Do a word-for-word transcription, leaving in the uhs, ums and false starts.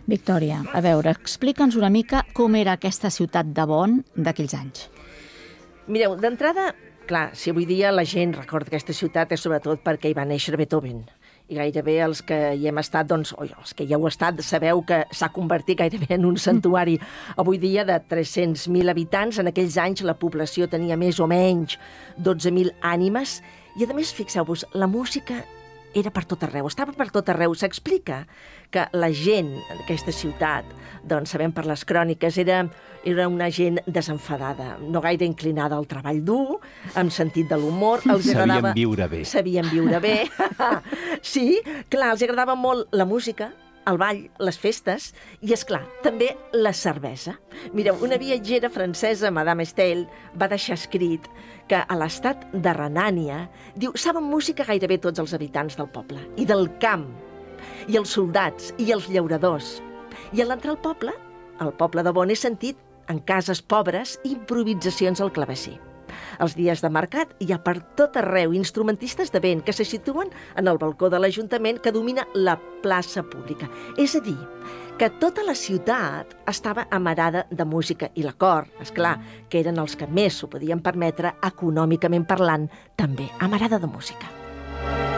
Victòria, a veure, explica'ns una mica com era aquesta ciutat de Bonn d'aquells anys. Mireu, d'entrada, clar, si avui dia la gent recorda aquesta ciutat és sobretot perquè hi va néixer Beethoven. I gairebé els que hi hem estat, doncs, oi, els que hi heu estat, sabeu que s'ha convertit gairebé en un santuari. Avui dia de tres-cents mil habitants, en aquells anys la població tenia més o menys dotze mil ànimes, i a més, fixeu-vos, la música era per tot arreu, estava per tot arreu. S'explica que la gent d'aquesta ciutat, doncs sabem per les cròniques, era, era una gent desenfadada, no gaire inclinada al treball dur, amb sentit de l'humor. Sabien viure bé. Sabien viure bé. Sí, clar, els agradava molt la música, el ball, les festes i, és clar, també la cervesa. Mireu, una viatgera francesa, Madame Staël, va deixar escrit que a l'estat de Renània, diu, saben música gairebé tots els habitants del poble, i del camp, i els soldats, i els llauradors. I a l'entrar al poble, al poble de Bonn, he sentit, en cases pobres, improvisacions al clavecí. Els dies de mercat hi ha per tot arreu instrumentistes de vent que se situen en el balcó de l'Ajuntament que domina la plaça pública. És a dir, que tota la ciutat estava amarada de música i la cor, esclar, que eren els que més s'ho podien permetre, econòmicament parlant, també amarada de música.